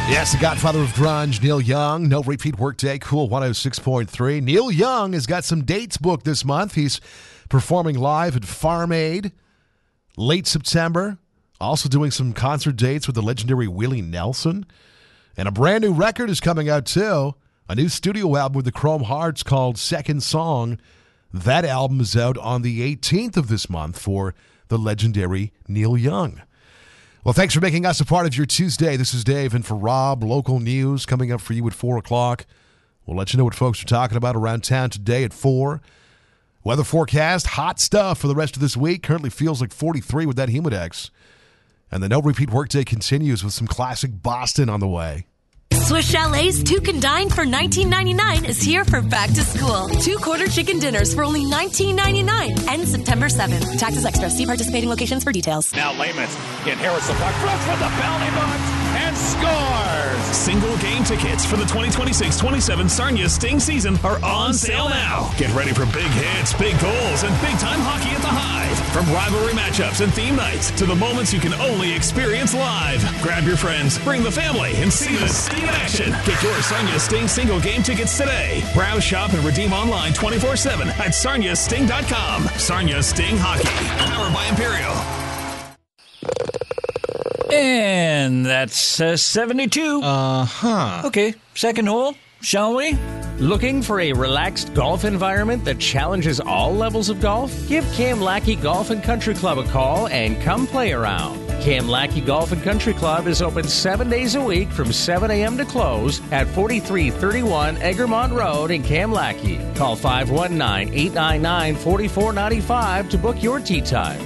Yes, the godfather of grunge, Neil Young. No repeat workday, Cool 106.3. Neil Young has got some dates booked this month. He's performing live at Farm Aid late September. Also doing some concert dates with the legendary Willie Nelson. And a brand new record is coming out, too. A new studio album with the Chrome Hearts called Second Song. That album is out on the 18th of this month for the legendary Neil Young. Well, thanks for making us a part of your Tuesday. This is Dave, and for Rob, local news coming up for you at 4 o'clock. We'll let you know what folks are talking about around town today at 4. Weather forecast, hot stuff for the rest of this week. Currently feels like 43 with that Humidex. And the no repeat workday continues with some classic Boston on the way. Swiss Chalet's Two Can Dine for $19.99 is here for back to school. 2 quarter chicken dinners for only $19.99. Ends September 7th. Taxes extra. See participating locations for details. Now Layman's inherits the puck, flips with the penalty box, and scores! Single game tickets for the 2026-27 Sarnia Sting season are on sale now. Get ready for big hits, big goals, and big-time hockey at the Hive. From rivalry matchups and theme nights to the moments you can only experience live. Grab your friends, bring the family, and see the Sting in action. Get your Sarnia Sting single game tickets today. Browse, shop, and redeem online 24/7 at sarniasting.com. Sarnia Sting Hockey. Powered by Imperial. And that's 72. Okay, second hole, shall we? Looking for a relaxed golf environment that challenges all levels of golf? Give Cam Lackey Golf and Country Club a call and come play around. Cam Lackey Golf and Country Club is open 7 days a week from 7 a.m. to close at 4331 Egremont Road in Cam Lackey. Call 519-899-4495 to book your tee time.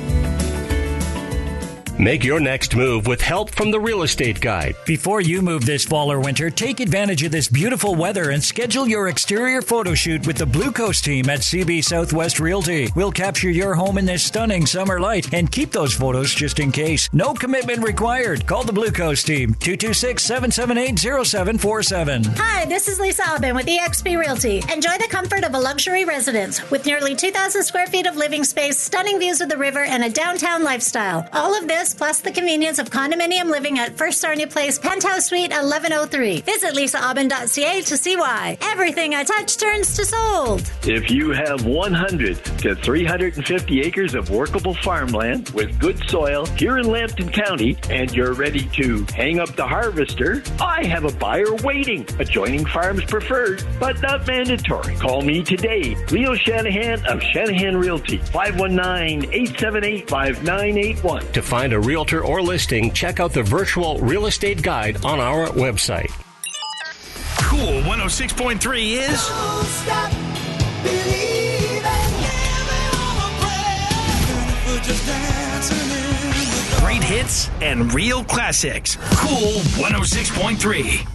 Make your next move with help from the Real Estate Guide. Before you move this fall or winter, take advantage of this beautiful weather and schedule your exterior photo shoot with the Blue Coast team at CB Southwest Realty. We'll capture your home in this stunning summer light and keep those photos just in case. No commitment required. Call the Blue Coast team, 226-778-0747. Hi, this is Lisa Aubin with eXp Realty. Enjoy the comfort of a luxury residence with nearly 2,000 square feet of living space, stunning views of the river, and a downtown lifestyle. All of this plus the convenience of condominium living at First Sarnia Place, Penthouse Suite 1103. Visit lisaaubin.ca to see why. Everything I touch turns to sold. If you have 100 to 350 acres of workable farmland with good soil here in Lambton County and you're ready to hang up the harvester, I have a buyer waiting. Adjoining farms preferred, but not mandatory. Call me today, Leo Shanahan of Shanahan Realty, 519-878-5981. To find a realtor or listing, check out the virtual real estate guide on our website. Cool 106.3 is... Don't stop believing. Just dancing in the dark. Great hits and real classics. Cool 106.3.